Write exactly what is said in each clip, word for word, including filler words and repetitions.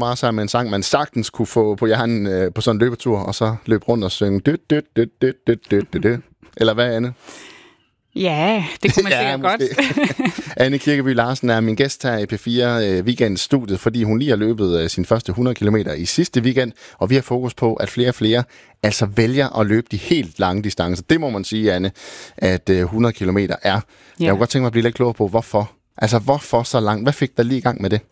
meget sammen med en sang, man sagtens kunne få på hjernen øh, på sådan en løbetur, og så løbe rundt og synge død, død, død, død, død, død, død, død. Eller hvad, Anne? Ja, det kunne man sikkert ja, godt. Anne Kirkeby Larsen er min gæst her i P fire øh, Weekendstudiet, fordi hun lige har løbet øh, sin første hundrede kilometer i sidste weekend, og vi har fokus på, at flere og flere altså vælger at løbe de helt lange distancer. Det må man sige, Anne, at øh, hundrede kilometer er. Ja. Jeg kunne godt tænke mig at blive lidt klogere på, hvorfor. Altså, hvorfor så langt? Hvad fik dig lige i gang med det?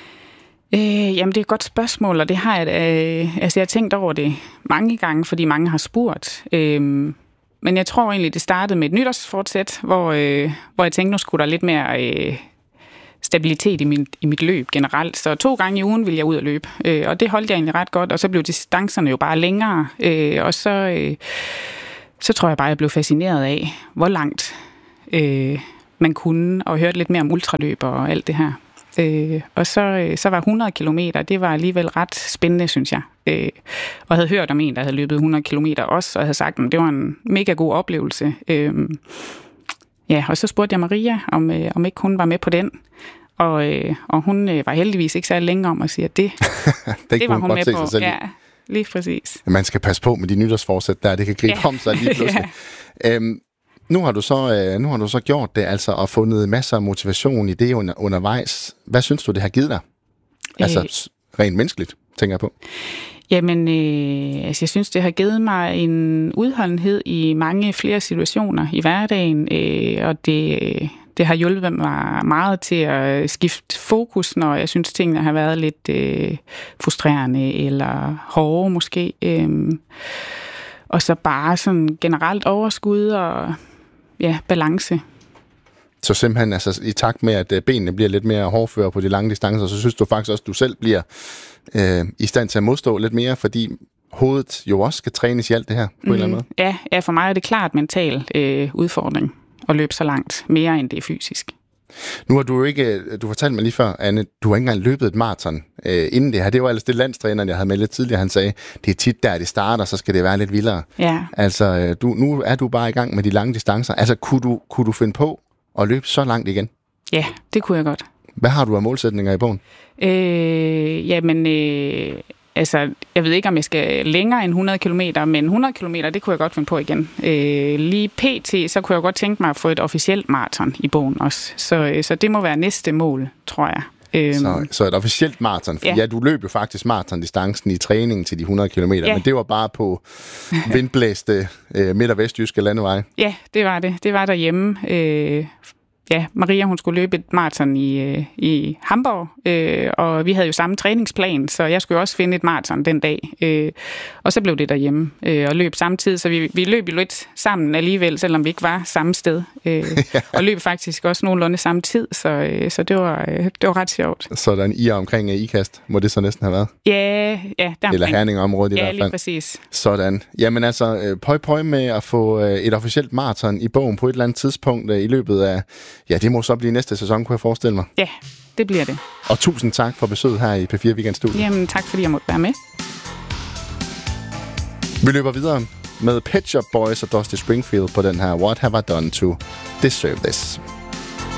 Øh, jamen, det er et godt spørgsmål, og det har jeg, øh, altså, jeg har tænkt over det mange gange, fordi mange har spurgt. Øh, men jeg tror egentlig, det startede med et nytårsfortsæt, hvor, øh, hvor jeg tænkte, nu skulle der lidt mere øh, stabilitet i, min, i mit løb generelt. Så to gange i ugen ville jeg ud og løbe, øh, og det holdt jeg egentlig ret godt, og så blev distancerne jo bare længere. Øh, og så, øh, så tror jeg bare, jeg blev fascineret af, hvor langt øh, man kunne, og hørte lidt mere om ultraløb og alt det her. Øh, og så, øh, så var hundrede kilometer, det var alligevel ret spændende, synes jeg. Øh, og havde hørt om en, der havde løbet hundrede kilometer også, og havde sagt, at det var en mega god oplevelse. Øh, ja, og så spurgte jeg Maria, om, øh, om ikke hun var med på den. Og, øh, og hun øh, var heldigvis ikke særlig længe om at sige, at det, det, det var hun med på. Ja, lige præcis. Man skal passe på med de nytårsforsæt der, det kan gribe ja. om sig lige pludselig. ja. øhm, Nu har du så øh, nu har du så gjort det, altså, og fundet masser af motivation i det under, undervejs. Hvad synes du, det har givet dig? Altså øh, rent menneskeligt, tænker jeg på. Jamen, øh, altså, jeg synes, det har givet mig en udholdenhed i mange flere situationer i hverdagen, øh, og det, det har hjulpet mig meget til at skifte fokus, når jeg synes, tingene har været lidt øh, frustrerende eller hårde måske. Øh, og så bare sådan generelt overskud og ja, balance. Så simpelthen, altså i takt med, at benene bliver lidt mere hårdføre på de lange distancer, så synes du faktisk også, at du selv bliver øh, i stand til at modstå lidt mere, fordi hovedet jo også skal trænes i alt det her, på mm, en eller anden måde? Ja, ja, for mig er det klart mental øh, udfordring at løbe så langt, mere end det er fysisk. Nu har du jo ikke, du fortalte mig lige før, Anne, du har ikke engang løbet et maraton øh, inden det her. Det var ellers det landstræneren, jeg havde med lidt tidligere, han sagde, det er tit der, det starter, så skal det være lidt vildere. Ja. Altså, du, nu er du bare i gang med de lange distancer. Altså, kunne du, kunne du finde på at løbe så langt igen? Ja, det kunne jeg godt. Hvad har du af målsætninger i bogen? Øh, jamen, øh, altså, jeg ved ikke, om jeg skal længere end hundrede kilometer, men hundrede kilometer, det kunne jeg godt finde på igen. Øh, lige pt, så kunne jeg godt tænke mig at få et officielt maraton i bogen også. Så, så det må være næste mål, tror jeg. Øh, så, så et officielt maraton. For ja. ja, du løb jo faktisk maratondistancen i træningen til de hundrede kilometer, ja. men det var bare på vindblæste øh, midt- og vestjyske landeveje. Ja, det var det. Det var derhjemme. Øh, Ja, Maria, hun skulle løbe et maraton i, øh, i Hamburg, øh, og vi havde jo samme træningsplan, så jeg skulle også finde et maraton den dag. Øh, og så blev det derhjemme øh, og løb samtidig, så vi, vi løb jo lidt sammen alligevel, selvom vi ikke var samme sted. Øh, ja. Og løb faktisk også nogenlunde samme tid, så, øh, så det, var, øh, det var ret sjovt. Sådan I er omkring uh, Ikast, må det så næsten have været? Ja, ja. Der Eller Herning-området i ja, hvert fald. Ja, lige præcis. Sådan. Jamen altså, øh, pøj pøj med at få øh, et officielt maraton i bogen på et eller andet tidspunkt øh, i løbet af, ja, det må så blive næste sæson, kunne jeg forestille mig. Ja, det bliver det. Og tusind tak for besøget her i P fire Weekendstudiet. Jamen, tak fordi jeg måtte være med. Vi løber videre med Pet Shop Boys og Dusty Springfield på den her What Have I Done To Deserve This?